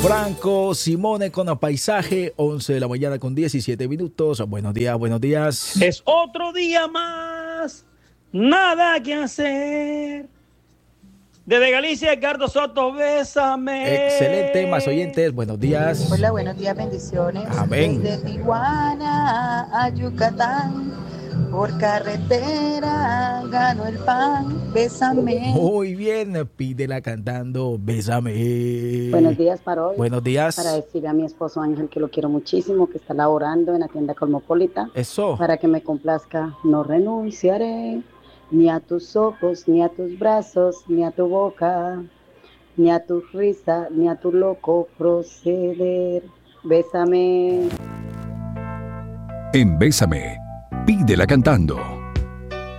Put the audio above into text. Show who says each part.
Speaker 1: Franco Simone con el paisaje, 11 de la mañana con 17 minutos. Buenos días, buenos días.
Speaker 2: Es otro día más, nada que hacer. Desde Galicia, Edgardo Soto, bésame.
Speaker 1: Excelente, más oyentes, buenos días.
Speaker 3: Hola, buenos días, bendiciones.
Speaker 1: Amén.
Speaker 3: Desde Tijuana a Yucatán, por carretera gano el pan, bésame.
Speaker 1: Muy bien, pídela cantando, bésame.
Speaker 4: Buenos días para hoy.
Speaker 1: Buenos días.
Speaker 4: Para decirle a mi esposo Ángel que lo quiero muchísimo, que está laborando en la tienda Cosmopolita.
Speaker 1: Eso.
Speaker 4: Para que me complazca, no renunciaré ni a tus ojos, ni a tus brazos, ni a tu boca, ni a tu risa, ni a tu loco proceder. Bésame.
Speaker 5: En Bésame, pídela cantando.